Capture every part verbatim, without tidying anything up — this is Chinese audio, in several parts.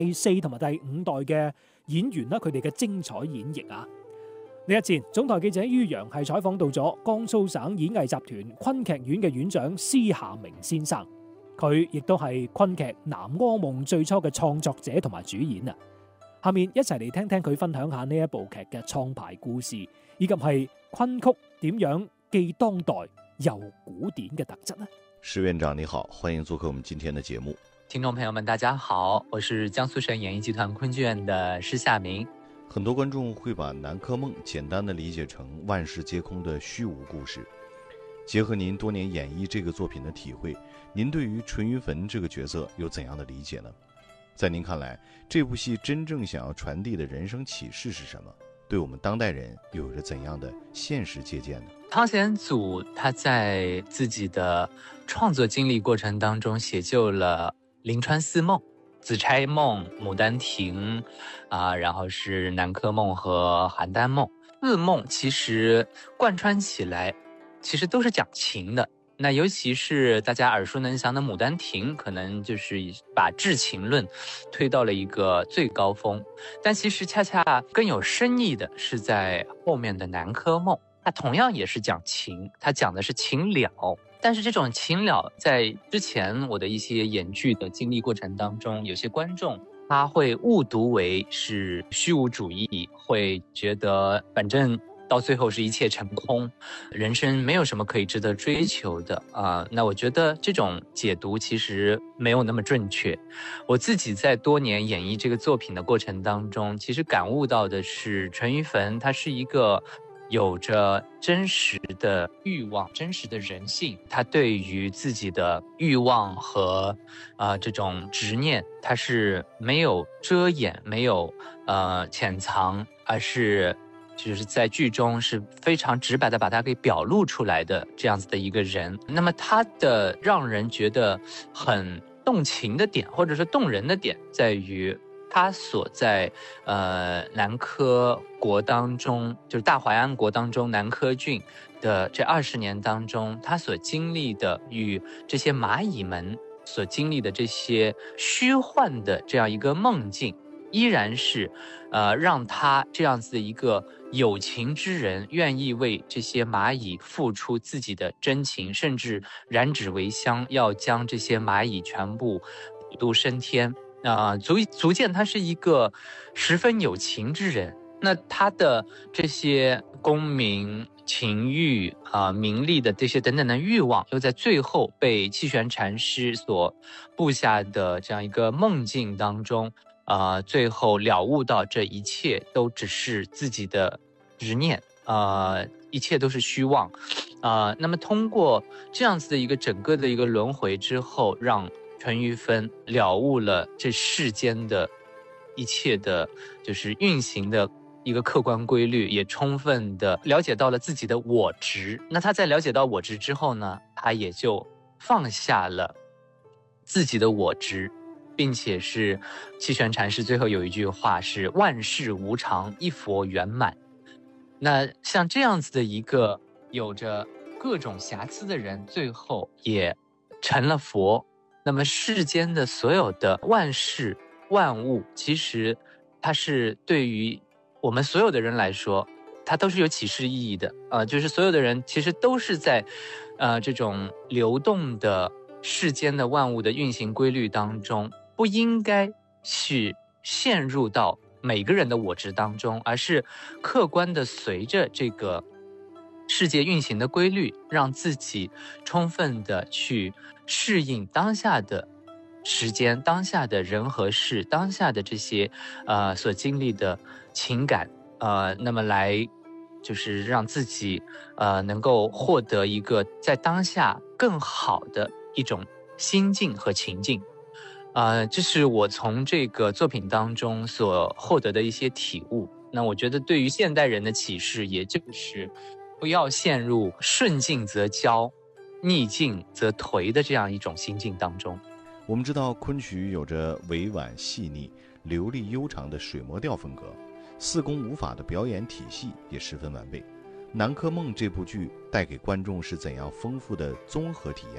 第四同埋第五代嘅演員啦，佢哋嘅精彩演繹啊！呢日前，總台記者于洋係採訪到咗江蘇省演藝集團昆劇院嘅院長施夏明先生，佢亦都係昆劇《南柯夢》最初嘅創作者同埋主演啊！下面一齊嚟聽聽佢分享下呢一部劇嘅創排故事，以及係昆曲點樣既當代又古典嘅特質呢？ 施院長你好，歡迎做客我們今天的節目。 聽眾朋友們大家好，我是江蘇省演藝集團昆劇院的施夏明。 很多觀眾會把南柯夢簡單的理解成萬事皆空的虛無故事，結合您多年演繹這個作品的體會，您對於淳於棻這個角色有怎樣的理解呢？在您看來，這部戲真正想要傳遞的人生啟示是什麼？對我們當代人又有着怎樣的現實借鑑呢？ 湯顯祖他在自己的創作經歷過程當中寫就了臨川四夢、紫釵夢、牡丹亭啊，然後是南柯夢和邯鄲夢。四夢其實貫穿起來，其實都是講情的。那尤其是大家耳熟能詳的《牡丹亭》，可能就是把至情論推到了一個最高峰。但其實恰恰更有深意的是在後面的《南柯夢》，它同樣也是講情，它講的是情了。但是這種情了，在之前我的一些演劇的經歷過程當中，有些觀眾他會誤讀為是虛無主義，會覺得反正到最後是一切成空，人生沒有什麼可以值得追求的啊、呃。那我覺得這種解讀其實沒有那麼正確。我自己在多年演繹這個作品的過程當中，其實感悟到的是淳於棻他是一個有着真實的慾望、真實的人性，他對於自己的慾望和呃這種執念，他是沒有遮掩、沒有呃潛藏，而是就是在劇中是非常直白的把它給表露出來的這樣子的一個人。那麼他的讓人覺得很動情的點，或者說動人的點，在於他所在呃南柯國當中，就是大淮安國當中南柯郡的這二十年當中，他所經歷的與這些螞蟻們所經歷的這些虛幻的這樣一個夢境，依然是呃讓他這樣子的一個有情之人願意為這些螞蟻付出自己的真情，甚至染指為香，要將這些螞蟻全部普渡升天。啊、呃，足足見他是一個十分有情之人。那他的這些功名、情慾啊、呃、名利的這些等等的慾望，又在最後被氣玄禪師所布下的這樣一個夢境當中，啊、呃，最後了悟到這一切都只是自己的執念，啊、呃，一切都是虛妄，啊、呃，那麼通過這樣子的一個整個的一個輪迴之後，讓淳於棻了悟了這世間的一切的，就是運行的一個客觀規律，也充分的了解到了自己的我執。那他在了解到我執之後呢，他也就放下了自己的我執，並且是氣玄禪師最後有一句話是萬事無常，一佛圓滿。那像這樣子的一個有着各種瑕疵的人，最後也成了佛。那麼世間的所有的萬事萬物，其實它是對於我們所有的人來說，它都是有啟示意義的。呃，就是所有的人其實都是在呃這種流動的世間的萬物的運行規律當中，不應該是陷入到每個人的我執當中，而是客觀的隨着這個世界運行的規律，讓自己充分的去適應當下的時間、當下的人和事、當下的這些呃所經歷的情感，呃，那麼來就是讓自己呃能夠獲得一個在當下更好的一種心境和情境。呃，這是我從這個作品當中所獲得的一些體悟。那我覺得對於現代人的啟示，也就是不要陷入順境則驕，逆境則頹的這樣一種心境當中。 我們知道昆曲有着委婉細膩、流利悠長的水磨調風格，四功五法的表演體系也十分完備。南柯夢這部劇帶給觀眾是怎樣豐富的綜合體驗呢？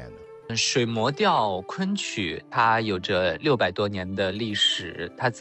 水磨调昆曲它有着六百多年的历史，它